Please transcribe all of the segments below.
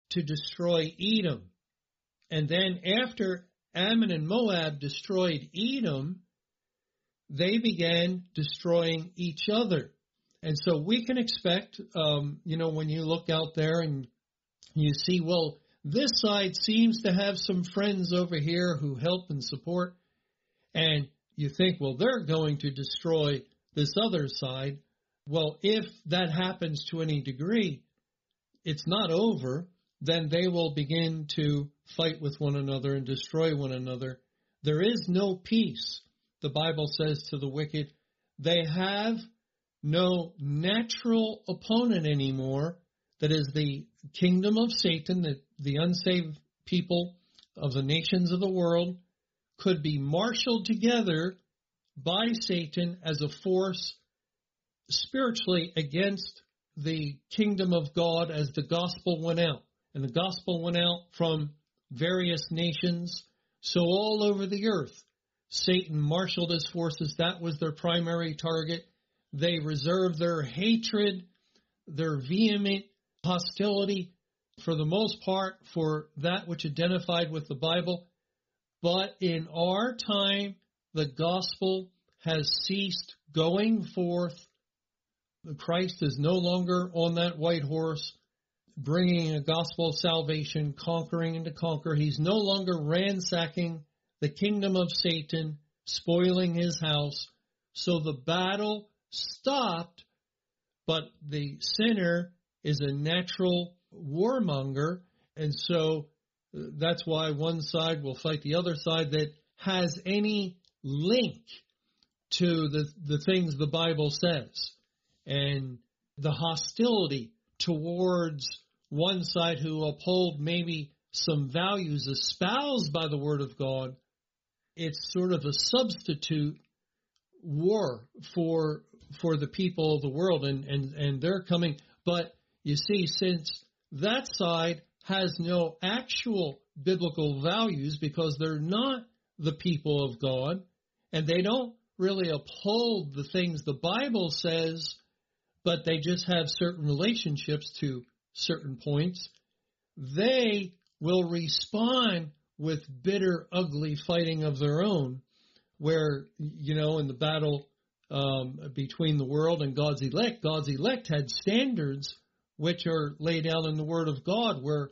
to destroy Edom. And then after Ammon and Moab destroyed Edom, they began destroying each other. And so we can expect, when you look out there and you see, well, this side seems to have some friends over here who help and support, and you think, well, they're going to destroy this other side. Well, if that happens to any degree, it's not over. Then they will begin to fight with one another and destroy one another. There is no peace, the Bible says to the wicked. They have no natural opponent anymore. That is the kingdom of Satan, that the unsaved people of the nations of the world could be marshaled together by Satan as a force spiritually against the kingdom of God as the gospel went out. And the gospel went out from various nations. So all over the earth, Satan marshaled his forces. That was their primary target. They reserved their hatred, their vehement hostility, for the most part, for that which identified with the Bible. But in our time, the gospel has ceased going forth. Christ is no longer on that white horse, bringing a gospel of salvation, conquering and to conquer. He's no longer ransacking the kingdom of Satan, spoiling his house. So the battle stopped, but the sinner is a natural warmonger, and so that's why one side will fight the other side that has any link to the things the Bible says. And the hostility towards one side who uphold maybe some values espoused by the Word of God, it's sort of a substitute war for the people of the world, and they're coming. But you see, since that side has no actual biblical values because they're not the people of God, and they don't really uphold the things the Bible says, but they just have certain relationships to certain points, they will respond with bitter, ugly fighting of their own, where, in the battle between the world and God's elect had standards which are laid out in the Word of God, where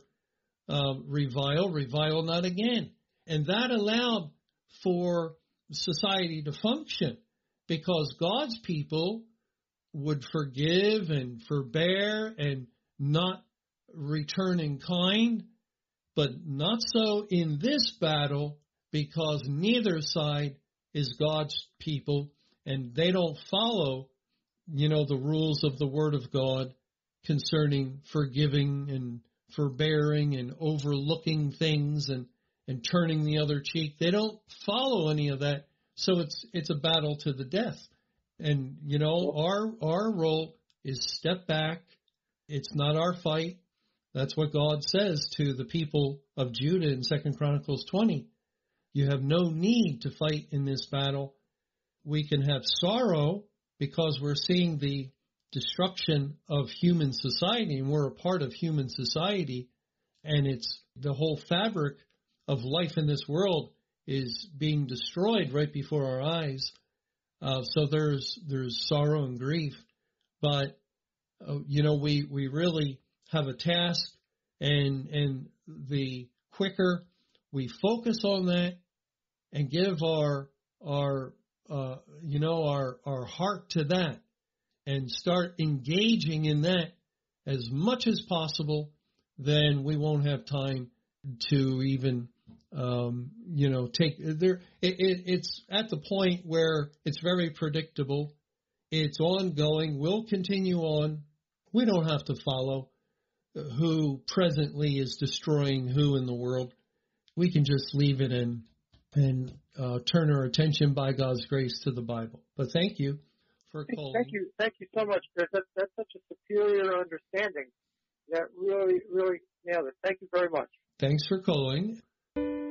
revile not again. And that allowed for society to function because God's people would forgive and forbear and not return in kind, but not so in this battle because neither side is God's people and they don't follow, the rules of the Word of God concerning forgiving and forbearing and overlooking things and turning the other cheek. They don't follow any of that. So it's a battle to the death. And, our role is step back. It's not our fight. That's what God says to the people of Judah in 2 Chronicles 20. You have no need to fight in this battle. We can have sorrow because we're seeing the destruction of human society, and we're a part of human society, and it's the whole fabric of life in this world is being destroyed right before our eyes. So there's sorrow and grief, but we really have a task, and the quicker we focus on that and give our heart to that and start engaging in that as much as possible, then we won't have time to even take there. It's at the point where it's very predictable. It's ongoing. We'll continue on. We don't have to follow who presently is destroying who in the world. We can just leave it and turn our attention by God's grace to the Bible. But thank you for calling. Thank you so much, Chris. That's such a superior understanding. That really nailed it. Thank you very much. Thanks for calling.